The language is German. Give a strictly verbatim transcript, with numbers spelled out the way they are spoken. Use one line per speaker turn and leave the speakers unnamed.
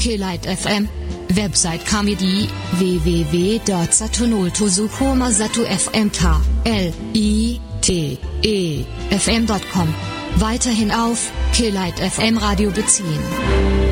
Kelight F M. Website Comedy w w w punkt satunultusukoma-satu f m k l i t e f m punkt com. Weiterhin auf Kelight F M Radio beziehen.